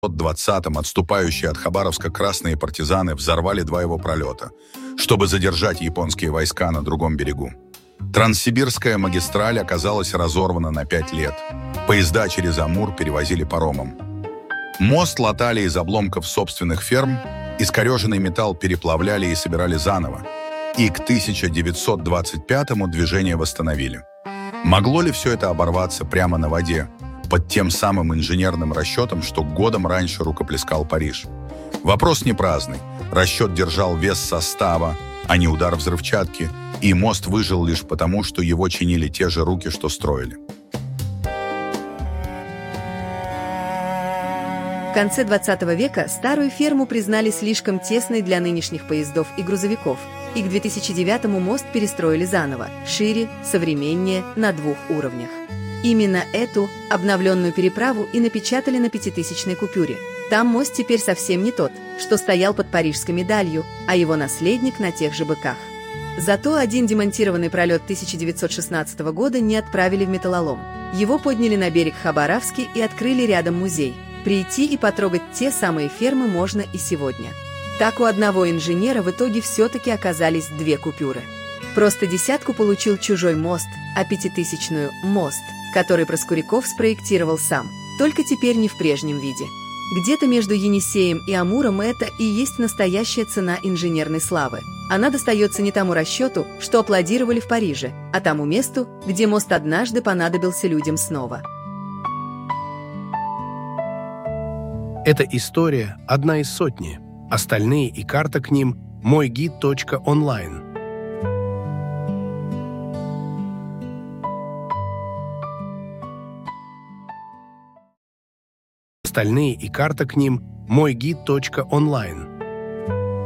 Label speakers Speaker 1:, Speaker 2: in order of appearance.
Speaker 1: 1920-м отступающие от Хабаровска красные партизаны взорвали два его пролета, чтобы задержать японские войска на другом берегу. Транссибирская магистраль оказалась разорвана на 5 лет. Поезда через Амур перевозили паромом. Мост латали из обломков собственных ферм, искореженный металл переплавляли и собирали заново. И к 1925-му движение восстановили. Могло ли все это оборваться прямо на воде, под тем самым инженерным расчетом, что годом раньше рукоплескал Париж? Вопрос не праздный. Расчет держал вес состава, а не удар взрывчатки, и мост выжил лишь потому, что его чинили те же руки, что строили.
Speaker 2: В конце 20 века старую ферму признали слишком тесной для нынешних поездов и грузовиков, и к 2009-му мост перестроили заново, шире, современнее, на 2 уровнях. Именно эту обновленную переправу и напечатали на 5000-й купюре. Там мост теперь совсем не тот, что стоял под Парижской медалью, а его наследник на тех же быках. Зато один демонтированный пролет 1916 года не отправили в металлолом. Его подняли на берег Хабаровский и открыли рядом музей. Прийти и потрогать те самые фермы можно и сегодня. Так у одного инженера в итоге все-таки оказались 2 купюры. Просто 10 получил чужой мост, а 5000-ю – мост, который Проскуряков спроектировал сам, только теперь не в прежнем виде. Где-то между Енисеем и Амуром это и есть настоящая цена инженерной славы. Она достается не тому расчету, что аплодировали в Париже, а тому месту, где мост однажды понадобился людям снова.
Speaker 3: Эта история – одна из сотни. Остальные и карта к ним – мойгид.онлайн. Остальные и карта к ним – мойгид.онлайн.